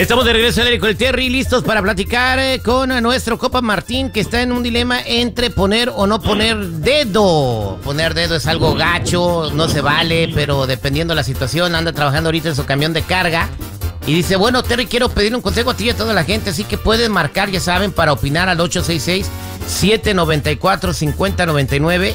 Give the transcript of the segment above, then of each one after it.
Estamos de regreso con el Terry, listos para platicar con nuestro compa Martín, que está en un dilema entre poner o no poner dedo. Poner dedo es algo gacho, no se vale, pero dependiendo de la situación, anda trabajando ahorita en su camión de carga. Y dice, bueno, Terry, quiero pedir un consejo a ti y a toda la gente, así que pueden marcar, ya saben, para opinar al 866-794-5099.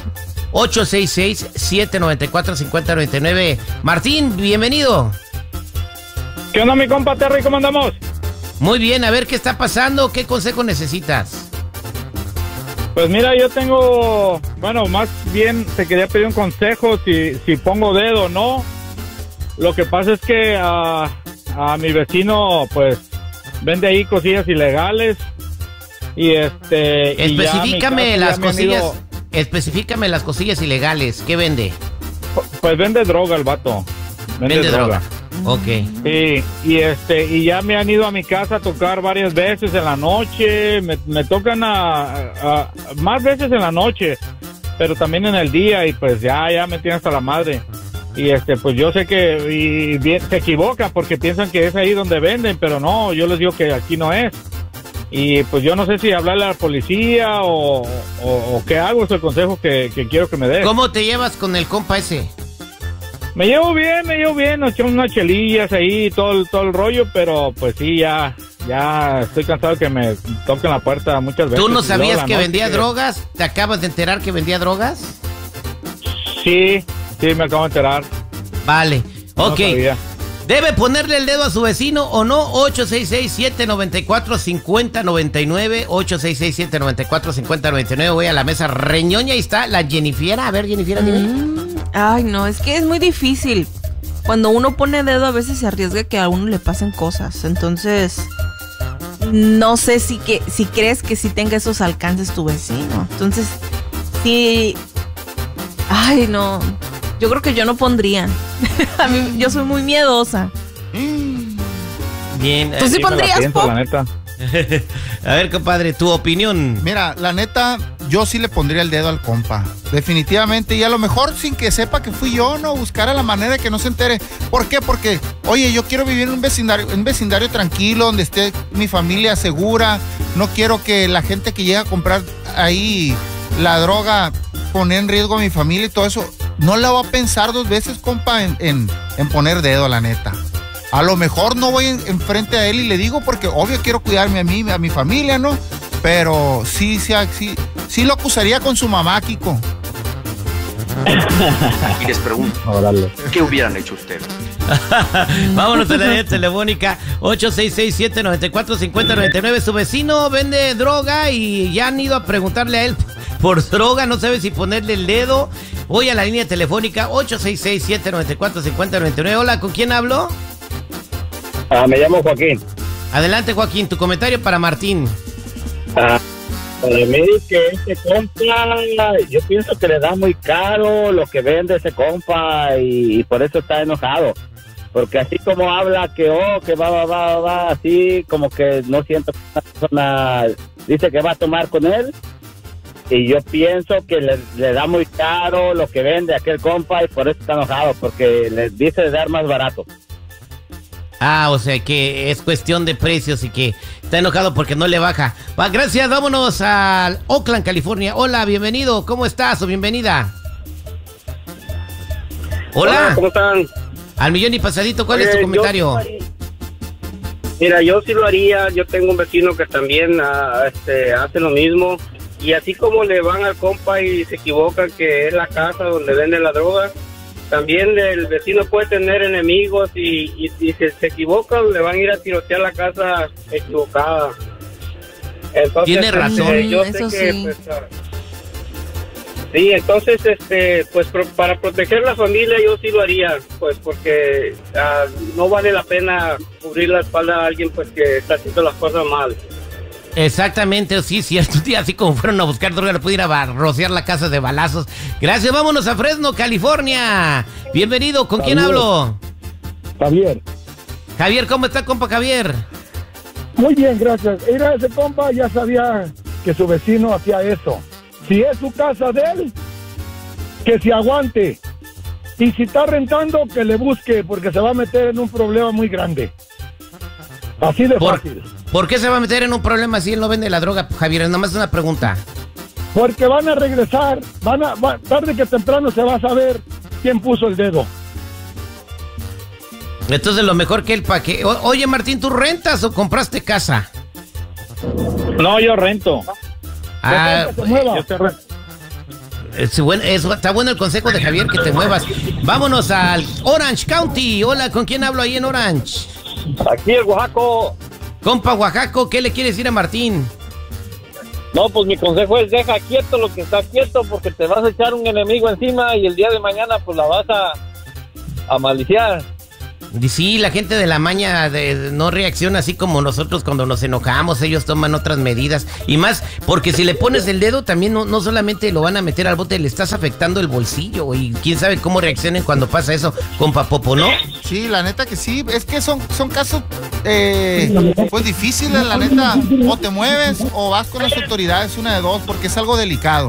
866-794-5099. Martín, bienvenido. ¿Qué onda, mi compa Terry? ¿Cómo andamos? Muy bien, a ver qué está pasando, ¿qué consejo necesitas? Pues mira, yo tengo, bueno, más bien te quería pedir un consejo si pongo dedo o no. Lo que pasa es que a mi vecino, pues, vende ahí cosillas ilegales y Especifícame las cosillas, especifícame las cosillas ilegales, ¿qué vende? Pues vende droga el vato. Vende droga. Ok. Y ya me han ido a mi casa a tocar varias veces en la noche. Me tocan más veces en la noche, pero también en el día, y pues ya me tienen hasta la madre. Y pues yo sé que se equivocan porque piensan que es ahí donde venden, pero no, yo les digo que aquí no es. Y pues yo no sé si hablarle a la policía o qué hago, es el consejo que quiero que me des. ¿Cómo te llevas con el compa ese? Me llevo bien, nos echamos unas chelillas ahí, todo el rollo, pero pues sí, ya estoy cansado de que me toquen la puerta muchas veces. ¿Tú no sabías que vendía drogas? ¿Te acabas de enterar que vendía drogas? Sí, me acabo de enterar. Vale, ok. No, ¿debe ponerle el dedo a su vecino o no? 866-794-5099. 866-794-5099. Voy a la mesa reñoña y está la Jennifiera. A ver, Jennifiera, dime. Ay, no, es que es muy difícil. Cuando uno pone dedo a veces se arriesga que a uno le pasen cosas. Entonces, no sé si crees que sí tenga esos alcances tu vecino. Entonces, sí. Ay, no. Yo creo que yo no pondría. A mí, yo soy muy miedosa. Bien. ¿Tú sí pondrías, Pop? La neta. A ver, compadre, tu opinión. Mira, la neta, yo sí le pondría el dedo al compa. Definitivamente. Y a lo mejor sin que sepa que fui yo, ¿no? Buscar a la manera de que no se entere. ¿Por qué? Porque, oye, yo quiero vivir en un vecindario tranquilo, donde esté mi familia segura. No quiero que la gente que llega a comprar ahí la droga poner en riesgo a mi familia y todo eso. No la voy a pensar dos veces, compa, en poner dedo, la neta. A lo mejor no voy enfrente a él y le digo porque obvio quiero cuidarme a mí, a mi familia, ¿no? Pero sí lo acusaría con su mamá, Kiko. Y les pregunto, ¿qué hubieran hecho ustedes? Vámonos a la línea telefónica 866-794-5099. Su vecino vende droga y ya han ido a preguntarle a él por droga, no sabe si ponerle el dedo. Voy a la línea telefónica 866-794-5099. Hola, ¿con quién hablo? Me llamo Joaquín. Adelante, Joaquín, tu comentario para Martín. Para mí que ese compa, yo pienso que le da muy caro lo que vende ese compa y por eso está enojado. Porque así como habla que va, así como que no siento que una persona dice que va a tomar con él. Y yo pienso que le da muy caro lo que vende aquel compa y por eso está enojado, porque le dice de dar más barato. Ah, o sea que es cuestión de precios y que está enojado porque no le baja. Va, gracias, vámonos a Oakland, California. Hola, bienvenido, ¿cómo estás o bienvenida? Hola. ¿Cómo están? Al millón y pasadito, ¿cuál es tu comentario? Mira, yo sí lo haría. Yo tengo un vecino que también hace lo mismo. Y así como le van al compa y se equivocan que es la casa donde venden la droga, también el vecino puede tener enemigos y si se equivocan le van a ir a tirotear la casa equivocada. Entonces, tiene razón. Yo eso sé que, sí. Sí, entonces, pues para proteger la familia yo sí lo haría, pues porque no vale la pena cubrir la espalda a alguien pues que está haciendo las cosas mal. Exactamente, sí, cierto, tía, así como fueron a buscar droga, le pudiera rociar la casa de balazos. Gracias, vámonos a Fresno, California. Bienvenido, ¿con quién hablo? Javier. Javier, ¿cómo está, compa Javier? Muy bien, gracias. Era ese compa, ya sabía que su vecino hacía eso. Si es su casa de él, que se aguante. Y si está rentando, que le busque, porque se va a meter en un problema muy grande. Así de fácil. ¿Por qué se va a meter en un problema si él no vende la droga, Javier? Es nomás una pregunta. Porque van a regresar, tarde que temprano se va a saber quién puso el dedo. Entonces lo mejor que él para que... Oye, Martín, ¿tú rentas o compraste casa? No, yo rento. Ah, Que se mueva. Yo te rento. está bueno el consejo de Javier, que te muevas. Vámonos al Orange County. Hola, ¿con quién hablo ahí en Orange? Aquí el Oaxaco. Compa Oaxaco, ¿qué le quieres decir a Martín? No, pues mi consejo es deja quieto lo que está quieto porque te vas a echar un enemigo encima y el día de mañana pues la vas a maliciar. Y sí, la gente de la maña no reacciona así como nosotros cuando nos enojamos. Ellos toman otras medidas. Y más, porque si le pones el dedo también no solamente lo van a meter al bote, le estás afectando el bolsillo. Y quién sabe cómo reaccionen cuando pasa eso, compa Popo, ¿no? Sí, la neta que sí. Es que son casos pues difíciles, la neta. O te mueves o vas con las autoridades, una de dos, porque es algo delicado.